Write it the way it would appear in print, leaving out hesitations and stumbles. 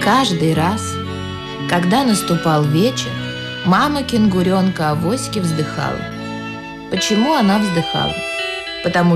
Каждый раз, когда наступал вечер, мама кенгуренка Авоськи вздыхала. Почему она вздыхала? Потому